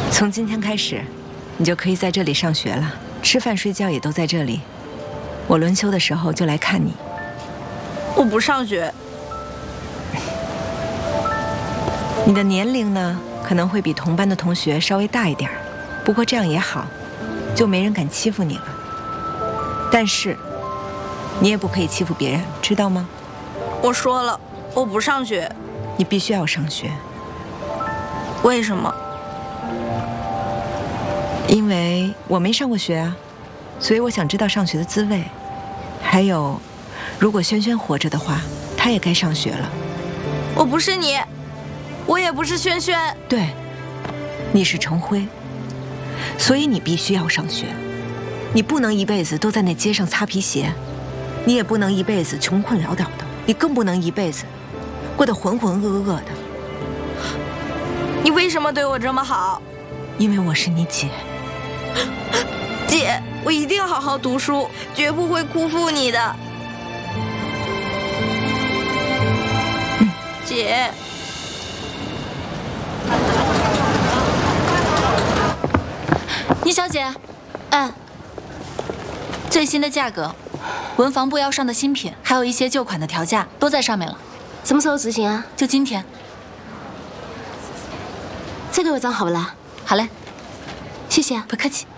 从今天开始，你就可以在这里上学了，吃饭睡觉也都在这里。我轮休的时候就来看你。 我不上学。 你的年龄呢，可能会比同班的同学稍微大一点，不过这样也好，就没人敢欺负你了。但是，你也不可以欺负别人，知道吗？ 我说了，我不上学。 你必须要上学。 为什么？ 因为我没上过学啊，所以我想知道上学的滋味。还有，如果轩轩活着的话，他也该上学了。 我不是你，我也不是轩轩。 对，你是程辉，所以你必须要上学。你不能一辈子都在那街上擦皮鞋，你也不能一辈子穷困潦倒的，你更不能一辈子过得浑浑噩噩的。 你为什么对我这么好？ 因为我是你姐。 姐，我一定好好读书，绝不会辜负你的。姐。 倪小姐，最新的价格，文房部要上的新品，还有一些旧款的调价都在上面了。 什么时候执行啊？ 就今天。 再给我一张好不啦？ 好嘞， 谢谢啊。 不客气。